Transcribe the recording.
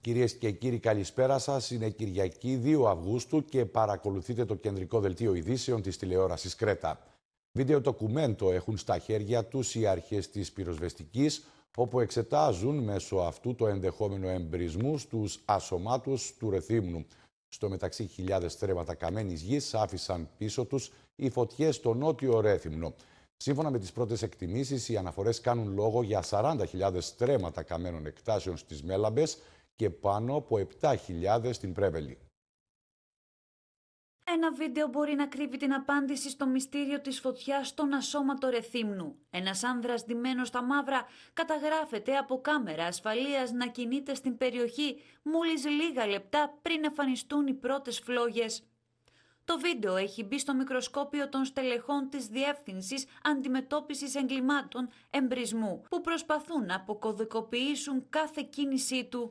Κυρίες και κύριοι, καλησπέρα σας. Είναι Κυριακή 2 Αυγούστου και παρακολουθείτε το κεντρικό δελτίο ειδήσεων της τηλεόρασης Κρέτα. Βίντεο ντοκουμέντο έχουν στα χέρια τους οι αρχές της πυροσβεστικής, όπου εξετάζουν μέσω αυτού το ενδεχόμενο εμπρισμού στους ασωμάτους του Ρεθύμνου. Στο μεταξύ, χιλιάδες στρέμματα καμένης γης άφησαν πίσω τους οι φωτιές στο νότιο Ρέθυμνο. Σύμφωνα με τις πρώτες εκτιμήσεις, οι αναφορές κάνουν λόγο για 40.000 στρέμματα καμένων εκτάσεων στις Μέλαμπες και πάνω από 7.000 στην Πρέβελη. Ένα βίντεο μπορεί να κρύβει την απάντηση στο μυστήριο της φωτιάς στον ασώματο Ρεθύμνου. Ένας άνδρας ντυμένος στα μαύρα καταγράφεται από κάμερα ασφαλείας να κινείται στην περιοχή μόλις λίγα λεπτά πριν εμφανιστούν οι πρώτες φλόγες. Το βίντεο έχει μπει στο μικροσκόπιο των στελεχών της Διεύθυνσης Αντιμετώπισης Εγκλημάτων Εμπρισμού, που προσπαθούν να αποκωδικοποιήσουν κάθε κίνησή του.